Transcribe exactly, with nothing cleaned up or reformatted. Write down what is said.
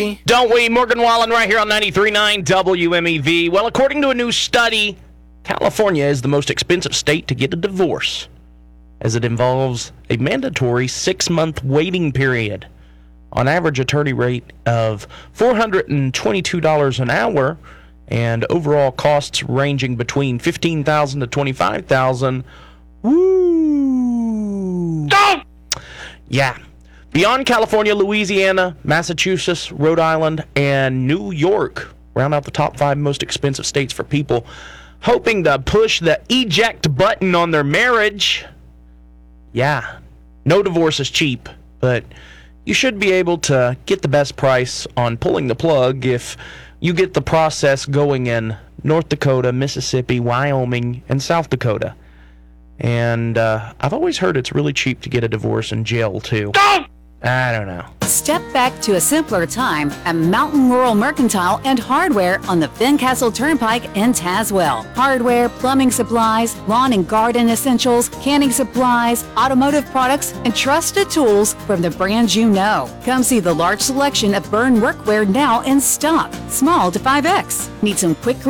we? Don't we? Morgan Wallen right here on ninety-three point nine W M E V. Well, according to a new study, California is the most expensive state to get a divorce, as it involves a mandatory six-month waiting period. On average, attorney rate of four hundred twenty-two dollars an hour, and overall costs ranging between fifteen thousand dollars to twenty-five thousand dollars. Woo! Oh! Yeah. Beyond California, Louisiana, Massachusetts, Rhode Island, and New York round out the top five most expensive states for people hoping to push the eject button on their marriage. Yeah, no divorce is cheap, but you should be able to get the best price on pulling the plug if you get the process going in North Dakota, Mississippi, Wyoming, and South Dakota. And uh, I've always heard it's really cheap to get a divorce in jail, too. I don't know. Step back to a simpler time at Mountain Rural Mercantile and Hardware on the Fincastle Turnpike in Tazewell. Hardware, plumbing supplies, lawn and garden essentials, canning supplies, automotive products, and trusted tools from the brands you know. Come see the large selection of Byrne workwear now in stock, small to five X. Need some quick